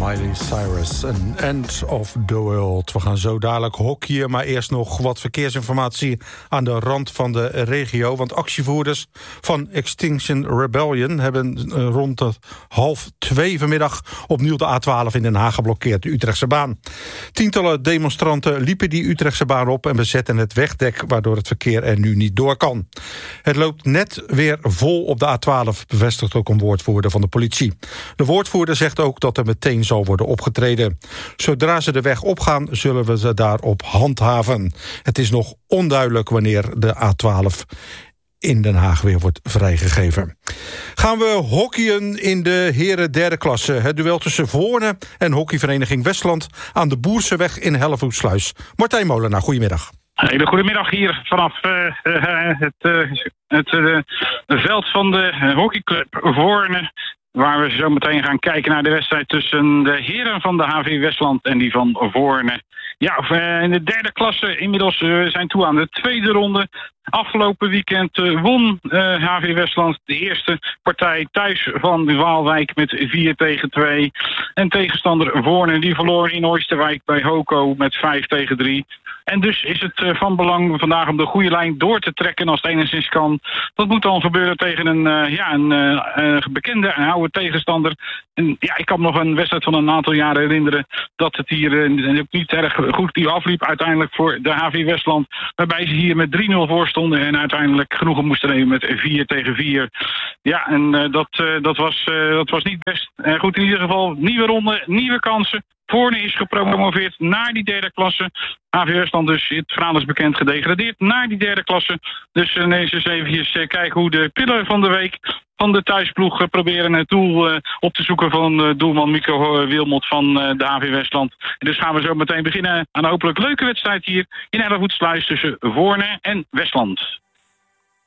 Miley Cyrus, An End of the World. We gaan zo dadelijk hockeyen, maar eerst nog wat verkeersinformatie aan de rand van de regio. Want actievoerders van Extinction Rebellion hebben rond 1:30 vanmiddag opnieuw de A12 in Den Haag geblokkeerd, de Utrechtse baan. Tientallen demonstranten liepen die Utrechtse baan op en bezetten het wegdek, waardoor het verkeer er nu niet door kan. Het loopt net weer vol op de A12, bevestigt ook een woordvoerder van de politie. De woordvoerder zegt ook dat er meteen zal worden opgetreden. Zodra ze de weg opgaan, zullen we ze daarop handhaven. Het is nog onduidelijk wanneer de A12 in Den Haag weer wordt vrijgegeven. Gaan we hockeyen in de heren derde klasse. Het duel tussen Voorne en hockeyvereniging Westland aan de Boerseweg in Hellevoetsluis. Martijn Molenaar, goedemiddag. Hele goedemiddag hier vanaf het veld van de hockeyclub Voorne, waar we zo meteen gaan kijken naar de wedstrijd tussen de heren van de HV Westland en die van Voorne. Ja, in de derde klasse inmiddels zijn toe aan de tweede ronde. Afgelopen weekend won HV Westland de eerste partij thuis van de Waalwijk met 4-2. En tegenstander Voorne die verloor in Oosterwijk bij Hoco met 5-3. En dus is het van belang vandaag om de goede lijn door te trekken als het enigszins kan. Dat moet dan gebeuren tegen een bekende en oude tegenstander. En ja, ik kan me nog een wedstrijd van een aantal jaren herinneren dat het hier niet erg goed die afliep uiteindelijk voor de HV Westland. Waarbij ze hier met 3-0 voor stonden en uiteindelijk genoegen moesten nemen met 4-4. Ja, en dat was niet best. Goed, in ieder geval nieuwe ronde, nieuwe kansen. Voorne is gepromoveerd naar die derde klasse. HV Westland dus, het verhaal is bekend, gedegradeerd naar die derde klasse. Dus eens eventjes kijken hoe de pillen van de week van de thuisploeg proberen het doel op te zoeken van doelman Mico Wilmot van de HV Westland. En dus gaan we zo meteen beginnen aan een hopelijk leuke wedstrijd hier in Hellevoetsluis tussen Voorne en Westland.